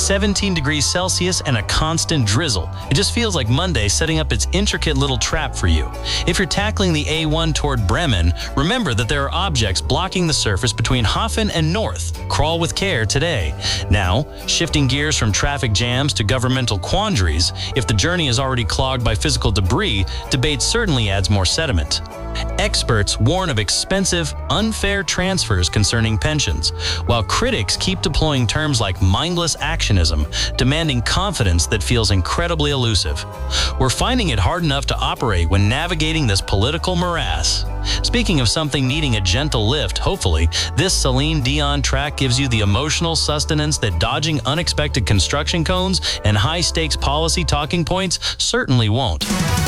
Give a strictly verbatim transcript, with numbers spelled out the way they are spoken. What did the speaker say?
seventeen degrees Celsius and a constant drizzle. It just feels like Monday setting up its intricate little trap for you. If you're tackling the A one toward Bremen, remember that there are objects blocking the surface between Hafen and North. Crawl with care today. Now, shifting gears from traffic jams to governmental quandaries, if the journey is already clogged by physical debris, debate certainly adds more sediment. Experts warn of expensive, unfair transfers concerning pensions, while critics keep deploying terms like mindless actionism, demanding confidence that feels incredibly elusive. We're finding it hard enough to operate when navigating this political morass. Speaking of something needing a gentle lift, hopefully, this Celine Dion track gives you the emotional sustenance that dodging unexpected construction cones and high-stakes policy talking points certainly won't.